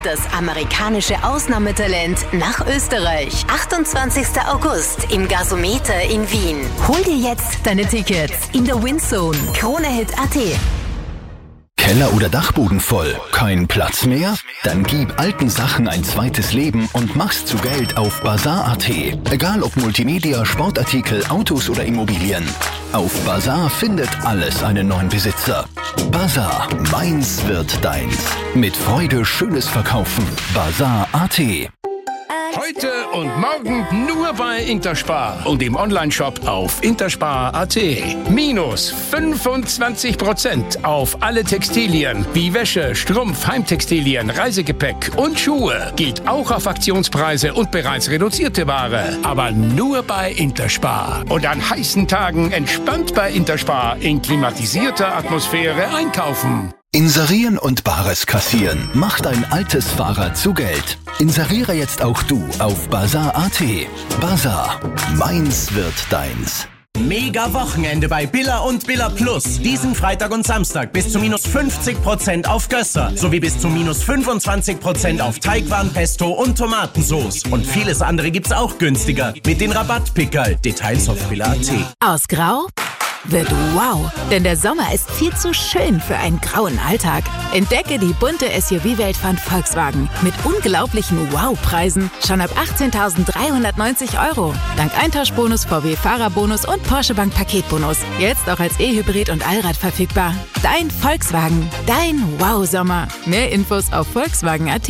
Das amerikanische Ausnahmetalent nach Österreich. 28. August im Gasometer in Wien. Hol dir jetzt deine Tickets in der Windzone. Kronehit.at. Keller oder Dachboden voll? Kein Platz mehr? Dann gib alten Sachen ein zweites Leben und mach's zu Geld auf Bazar.at. Egal ob Multimedia, Sportartikel, Autos oder Immobilien. Auf Bazar findet alles einen neuen Besitzer. Bazar, meins wird deins. Mit Freude schönes Verkaufen. Bazar.at. Heute und morgen nur bei Interspar und im Onlineshop auf interspar.at. Minus 25% auf alle Textilien wie Wäsche, Strumpf, Heimtextilien, Reisegepäck und Schuhe. Geht auch auf Aktionspreise und bereits reduzierte Ware. Aber nur bei Interspar. Und an heißen Tagen entspannt bei Interspar in klimatisierter Atmosphäre einkaufen. Inserieren und Bares kassieren. Mach dein altes Fahrrad zu Geld. Inseriere jetzt auch du auf Bazar.at. Bazar, meins wird deins. Mega Wochenende bei Billa und Billa Plus. Diesen Freitag und Samstag bis zu minus 50% auf Gösser sowie bis zu minus 25% auf Teigwaren, Pesto und Tomatensauce. Und vieles andere gibt's auch günstiger mit den Rabattpickerl. Details auf Billa.at. Aus Grau wird wow, denn der Sommer ist viel zu schön für einen grauen Alltag. Entdecke die bunte SUV-Welt von Volkswagen mit unglaublichen Wow-Preisen schon ab 18.390 €. Dank Eintauschbonus, VW-Fahrerbonus und Porsche Bank Paketbonus. Jetzt auch als E-Hybrid und Allrad verfügbar. Dein Volkswagen, dein Wow-Sommer. Mehr Infos auf Volkswagen.at.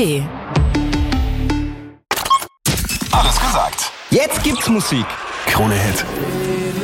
Alles gesagt. Jetzt gibt's Musik. Krone Hit.